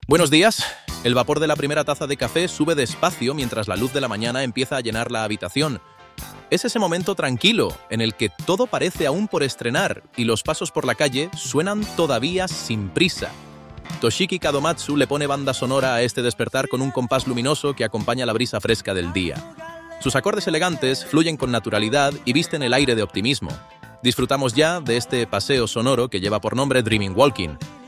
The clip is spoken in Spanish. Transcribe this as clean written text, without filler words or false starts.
Buenos días. El vapor de la primera taza de café sube despacio mientras la luz de la mañana empieza a llenar la habitación. Es ese momento tranquilo en el que todo parece aún por estrenar y los pasos por la calle suenan todavía sin prisa. Toshiki Kadomatsu le pone banda sonora a este despertar con un compás luminoso que acompaña la brisa fresca del día. Sus acordes elegantes fluyen con naturalidad y visten el aire de optimismo. Disfrutamos ya de este paseo sonoro que lleva por nombre Dreaming Walking.